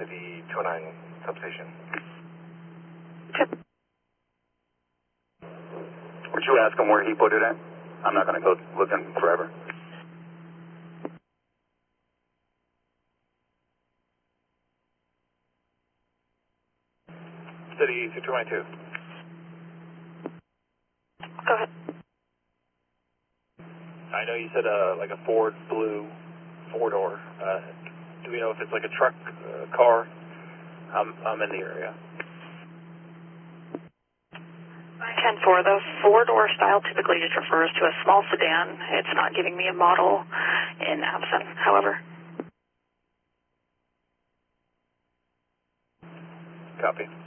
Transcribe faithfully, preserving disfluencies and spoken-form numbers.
City two oh nine substation. Would you ask him where he put it at? I'm not going to go looking forever. City two twenty-two. Go ahead. I know you said uh, like a Ford blue four-door. Uh, do we know if it's like a truck, uh, car? I'm, I'm in the area. ten four, the four-door style typically just refers to a small sedan. It's not giving me a model in Avison, however. Copy.